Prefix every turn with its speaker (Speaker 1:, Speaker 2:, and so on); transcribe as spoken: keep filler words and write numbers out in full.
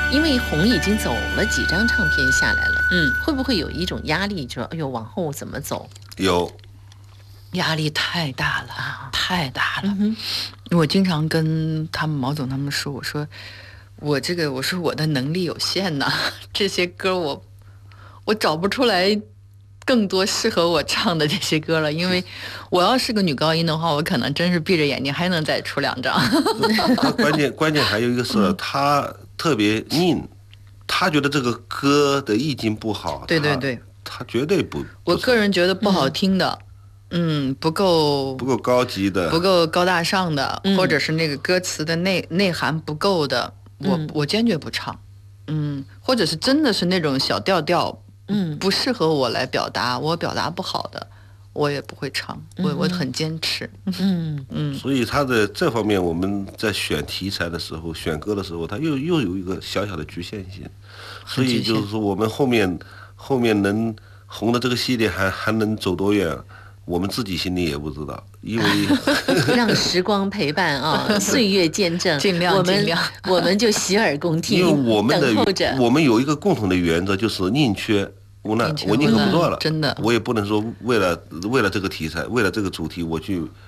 Speaker 1: 因为红已经走了几张唱片下来了，
Speaker 2: 嗯，
Speaker 1: 会不会有一种压力，说哎呦往后怎么走？
Speaker 3: 有，
Speaker 2: 压力太大了，
Speaker 1: 啊
Speaker 2: 太大了。
Speaker 1: 嗯
Speaker 2: 我经常跟他们毛总他们说，我说我这个我说我的能力有限呐，这些歌我我找不出来更多适合我唱的这些歌了，因为我要是个女高音的话，我可能真是闭着眼睛还能再出两张。
Speaker 3: 他关键关键还有一个是，他特别拧，他觉得这个歌的意境不好，他
Speaker 2: 对对对，
Speaker 3: 他绝对不，
Speaker 2: 我
Speaker 3: 不是
Speaker 2: 个人觉得不好听的，嗯，不够
Speaker 3: 不够高级的，
Speaker 2: 不够高大上的，
Speaker 1: 嗯
Speaker 2: 或者是那个歌词的内内涵不够的，我、
Speaker 1: 嗯
Speaker 2: 我坚决不唱。嗯，或者是真的是那种小调调，
Speaker 1: 嗯
Speaker 2: 不适合我来表达，我表达不好的，我也不会唱。我我很坚持。
Speaker 1: 嗯
Speaker 2: 嗯
Speaker 3: 所以他的这方面，我们在选题材的时候、选歌的时候，他又又有一个小小的局限性。所以就是说，我们后面后面能红的这个系列还还能走多远，我们自己心里也不知道，因为
Speaker 1: 让时光陪伴啊，岁月见证，
Speaker 2: 尽量
Speaker 1: 我们
Speaker 2: 尽量
Speaker 1: 我们就洗耳恭听，
Speaker 3: 因为我们
Speaker 1: 等候着。
Speaker 3: 的我们有一个共同的原则，就是宁缺毋滥
Speaker 2: 宁，缺
Speaker 3: 我宁可
Speaker 2: 毋滥
Speaker 3: 不做了，
Speaker 2: 真的
Speaker 3: 我也不能说为了为了这个题材，为了这个主题，我去